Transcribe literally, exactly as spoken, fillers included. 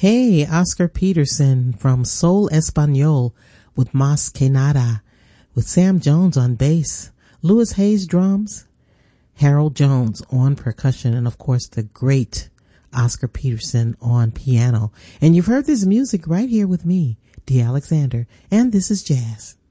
Hey, Oscar Peterson from Soul Espanol with Mas Que Nada, with Sam Jones on bass, Louis Hayes drums, Harold Jones on percussion, and of course the great Oscar Peterson on piano. And you've heard this music right here with me, Dee Alexander, and this is Jazz.